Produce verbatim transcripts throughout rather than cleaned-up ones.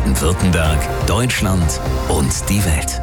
Baden-Württemberg, Deutschland und die Welt.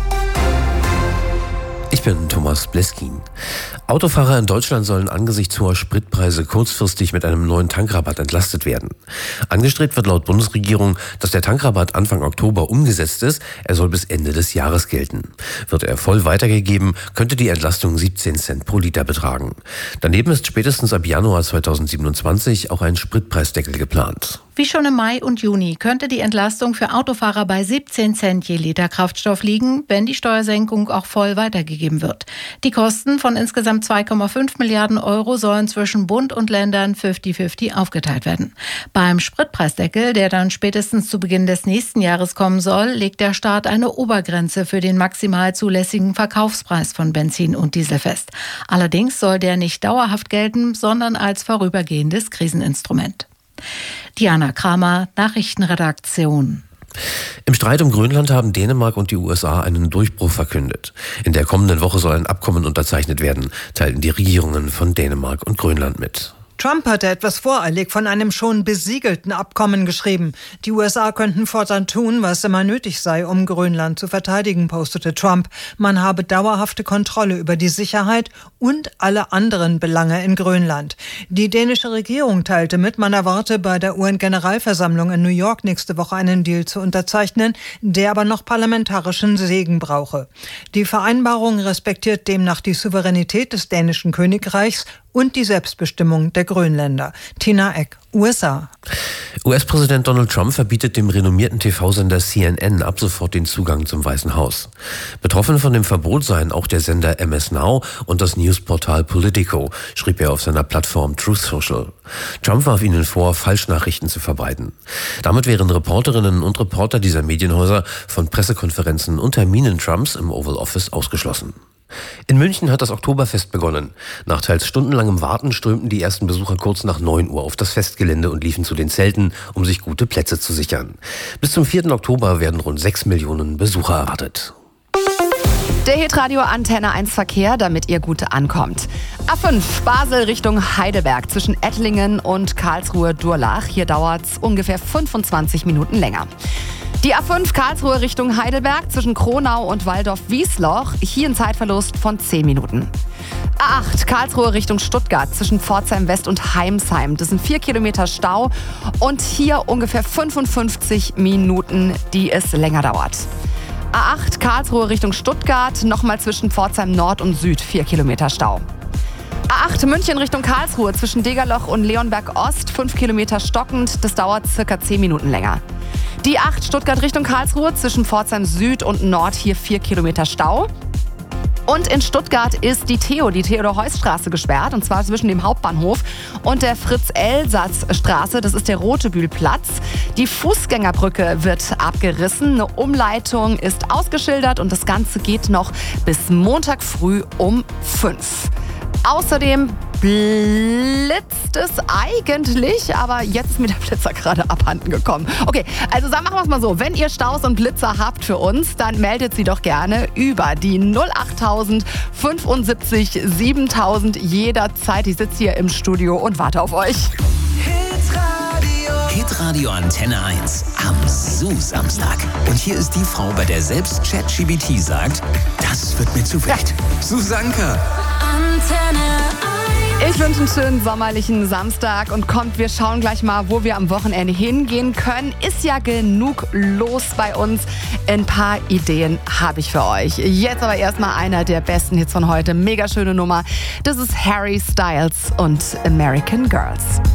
Ich bin Thomas Bleskin. Autofahrer in Deutschland sollen angesichts hoher Spritpreise kurzfristig mit einem neuen Tankrabatt entlastet werden. Angestrebt wird laut Bundesregierung, dass der Tankrabatt Anfang Oktober umgesetzt ist. Er soll bis Ende des Jahres gelten. Wird er voll weitergegeben, könnte die Entlastung siebzehn Cent pro Liter betragen. Daneben ist spätestens ab Januar zweitausendsiebenundzwanzig auch ein Spritpreisdeckel geplant. Wie schon im Mai und Juni könnte die Entlastung für Autofahrer bei siebzehn Cent je Liter Kraftstoff liegen, wenn die Steuersenkung auch voll weitergegeben wird. Die Kosten von insgesamt zwei Komma fünf Milliarden Euro sollen zwischen Bund und Ländern fünfzig fünfzig aufgeteilt werden. Beim Spritpreisdeckel, der dann spätestens zu Beginn des nächsten Jahres kommen soll, legt der Staat eine Obergrenze für den maximal zulässigen Verkaufspreis von Benzin und Diesel fest. Allerdings soll der nicht dauerhaft gelten, sondern als vorübergehendes Kriseninstrument. Diana Kramer, Nachrichtenredaktion. Im Streit um Grönland haben Dänemark und die U S A einen Durchbruch verkündet. In der kommenden Woche soll ein Abkommen unterzeichnet werden, teilten die Regierungen von Dänemark und Grönland mit. Trump hatte etwas voreilig von einem schon besiegelten Abkommen geschrieben. Die U S A könnten fortan tun, was immer nötig sei, um Grönland zu verteidigen, postete Trump. Man habe dauerhafte Kontrolle über die Sicherheit und alle anderen Belange in Grönland. Die dänische Regierung teilte mit, man erwarte bei der U N-Generalversammlung in New York nächste Woche einen Deal zu unterzeichnen, der aber noch parlamentarischen Segen brauche. Die Vereinbarung respektiert demnach die Souveränität des dänischen Königreichs und die Selbstbestimmung der Grönländer. Tina Eck, U S A. U S-Präsident Donald Trump verbietet dem renommierten T V-Sender C N N ab sofort den Zugang zum Weißen Haus. Betroffen von dem Verbot seien auch der Sender M S Now und das Newsportal Politico, schrieb er auf seiner Plattform Truth Social. Trump warf ihnen vor, Falschnachrichten zu verbreiten. Damit wären Reporterinnen und Reporter dieser Medienhäuser von Pressekonferenzen und Terminen Trumps im Oval Office ausgeschlossen. In München hat das Oktoberfest begonnen. Nach teils stundenlangem Warten strömten die ersten Besucher kurz nach neun Uhr auf das Festgelände und liefen zu den Zelten, um sich gute Plätze zu sichern. Bis zum vierten Oktober werden rund sechs Millionen Besucher erwartet. Der Hitradio Antenne eins Verkehr, damit ihr gut ankommt. A fünf Basel Richtung Heidelberg zwischen Ettlingen und Karlsruhe-Durlach. Hier dauert es ungefähr fünfundzwanzig Minuten länger. Die A fünf Karlsruhe Richtung Heidelberg zwischen Kronau und Waldorf-Wiesloch. Hier ein Zeitverlust von zehn Minuten. A acht Karlsruhe Richtung Stuttgart zwischen Pforzheim West und Heimsheim. Das sind vier Kilometer Stau und hier ungefähr fünfundfünfzig Minuten, die es länger dauert. A acht Karlsruhe Richtung Stuttgart, nochmal zwischen Pforzheim Nord und Süd, vier Kilometer Stau. A acht München Richtung Karlsruhe zwischen Degerloch und Leonberg Ost, fünf Kilometer stockend, das dauert circa zehn Minuten länger. Die acht Stuttgart Richtung Karlsruhe zwischen Pforzheim Süd und Nord, hier vier Kilometer Stau. Und in Stuttgart ist die Theo, die Theodor-Heuss-Straße gesperrt, und zwar zwischen dem Hauptbahnhof und der Fritz-Elsatz-Straße, das ist der Rotebühlplatz. Die Fußgängerbrücke wird abgerissen, eine Umleitung ist ausgeschildert und das Ganze geht noch bis Montag früh um fünf. Außerdem blitzt es eigentlich, aber jetzt ist mir der Blitzer gerade abhanden gekommen. Okay, also dann machen wir es mal so. Wenn ihr Staus und Blitzer habt für uns, dann meldet sie doch gerne über die null achttausend fünfundsiebzig siebentausend jederzeit. Ich sitze hier im Studio und warte auf euch. Hitradio. Hitradio Antenne eins am Su-Samstag. Und hier ist die Frau, bei der selbst ChatGPT sagt, das wird mir zu wild. Ja. Susanka. Antenne eins. Ich wünsche einen schönen sommerlichen Samstag und kommt, wir schauen gleich mal, wo wir am Wochenende hingehen können. Ist ja genug los bei uns. Ein paar Ideen habe ich für euch. Jetzt aber erstmal einer der besten Hits von heute. Mega schöne Nummer. Das ist Harry Styles und American Girls.